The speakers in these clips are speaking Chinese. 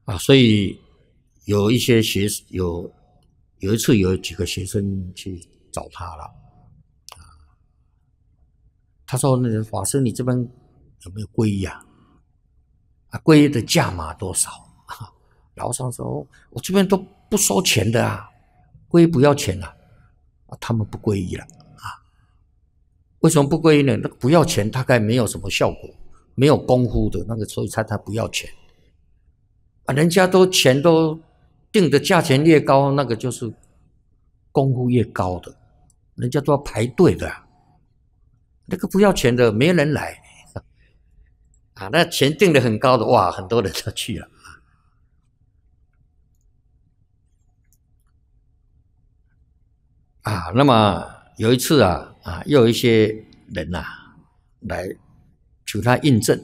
所以有一些有一次有几个学生去找他了，他说：那个法师，你这边有没有皈依啊？皈依的价码多少？老上说：我这边都不收钱的啊，皈依不要钱啊。他们不皈依了为什么不皈依呢？那个不要钱大概没有什么效果，没有功夫的那个，所以他不要钱人家钱都定的价钱越高，那个就是功夫越高的，人家都要排队的那个不要钱的没人来那钱定的很高的，哇，很多人就去了那么有一次又有一些人来求他印证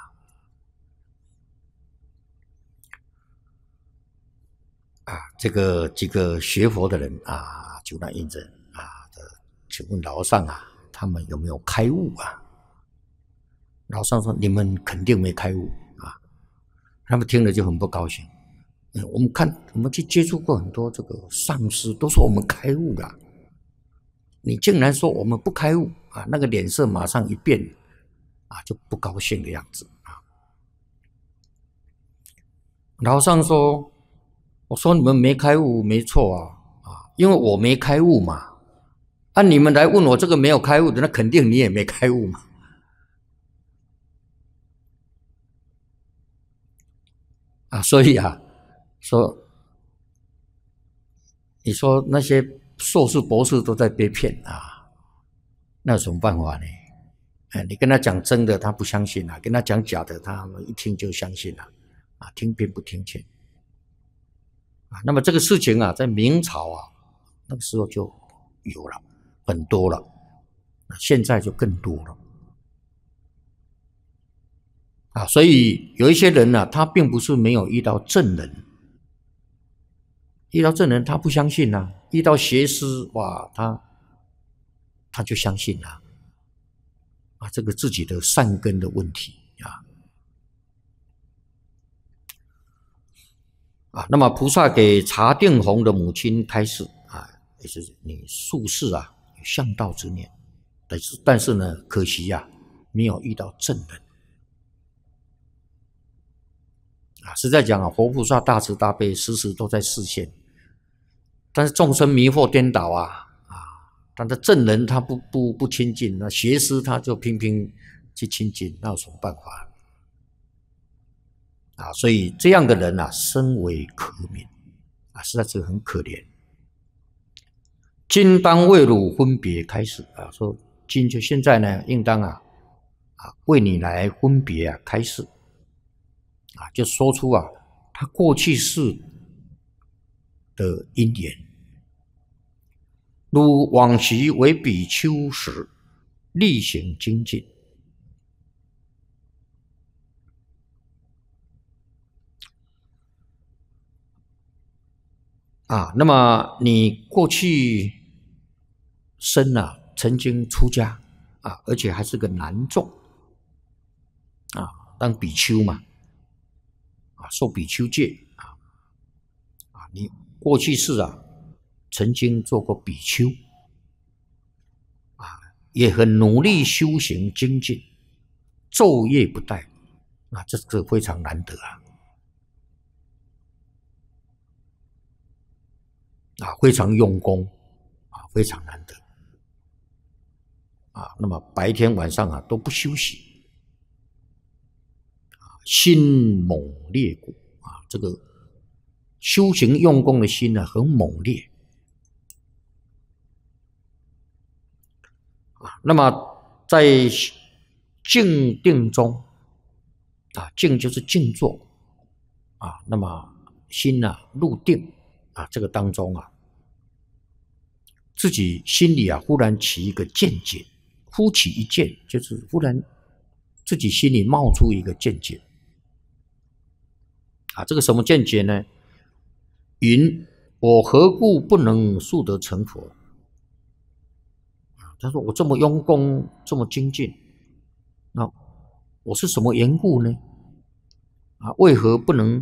这个几个学佛的人求他印证请问老和尚他们有没有开悟老和尚说：你们肯定没开悟他们听了就很不高兴。我们去接触过很多这个上师，都说我们开悟了，你竟然说我们不开悟那个脸色马上一变就不高兴的样子老和尚说：我说你们没开悟没错因为我没开悟嘛你们来问我这个没有开悟的，那肯定你也没开悟嘛所以说你说那些硕士博士都在被骗那有什么办法呢？你跟他讲真的他不相信跟他讲假的他一听就相信了听骗不听劝那么这个事情在明朝那个时候就有了很多了，现在就更多了所以有一些人他并不是没有遇到正人，遇到正人他不相信遇到邪师哇，他就相信这个自己的善根的问题那么菩萨给茶定弘的母亲开示也是你术士有向道之念，但是呢，可惜没有遇到正人实在讲佛菩萨大慈大悲，时时都在示现，但是众生迷惑颠倒但是正人他不亲近，那邪师他就拼去亲近，那有什么办法所以这样的人深为可悯实在是很可怜。今当为汝分别开始说今就现在呢，应当为你来分别开示就说出他过去世的因缘。如往昔为比丘时，力行精进那么你过去生曾经出家而且还是个男众当比丘嘛受比丘戒你过去世曾经做过比丘也很努力修行精进，昼夜不怠这个非常难得非常用功非常难得那么白天晚上都不休息心猛烈故这个修行用功的心很猛烈那么在静定中静就是静坐那么心入定这个当中自己心里忽然起一个见解，忽起一见，就是忽然自己心里冒出一个见解这个什么见解呢？云我何故不能速得成佛？他说我这么用功，这么精进，那我是什么缘故呢？为何不能